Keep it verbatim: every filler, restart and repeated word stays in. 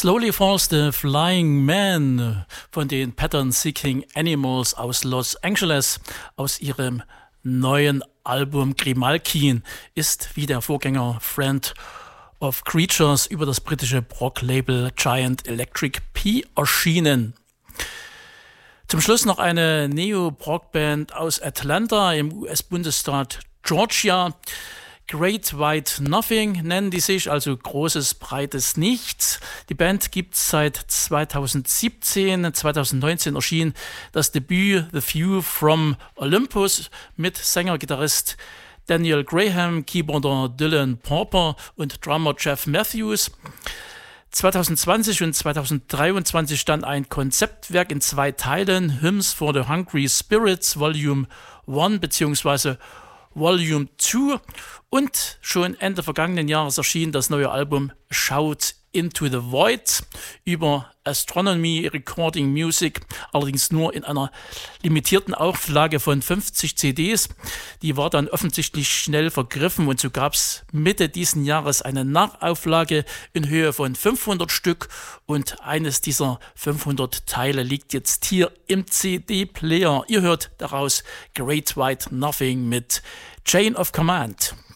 Slowly Falls the Flying Man von den Pattern Seeking Animals aus Los Angeles aus ihrem neuen Album Grimalkin ist wie der Vorgänger Friend of Creatures über das britische Prog-Label Giant Electric P erschienen. Zum Schluss noch eine Neo-Prog-Band aus Atlanta im U S-Bundesstaat Georgia. Great White Nothing nennen die sich, also großes, breites Nichts. Die Band gibt es seit zweitausendsiebzehn. zweitausendneunzehn erschien das Debüt The View from Olympus mit Sänger-Gitarrist Daniel Graham, Keyboarder Dylan Pauper und Drummer Jeff Matthews. zweitausendzwanzig und zweitausenddreiundzwanzig stand ein Konzeptwerk in zwei Teilen, Hymns for the Hungry Spirits Volume eins bzw. Volume zwei, und schon Ende vergangenen Jahres erschien das neue Album Shout Into the Void über Astronomy Recording Music, allerdings nur in einer limitierten Auflage von fünfzig C Ds. Die war dann offensichtlich schnell vergriffen und so gab es Mitte diesen Jahres eine Nachauflage in Höhe von fünfhundert Stück und eines dieser fünfhundert Teile liegt jetzt hier im C D-Player. Ihr hört daraus Great White Nothing mit Chain of Command.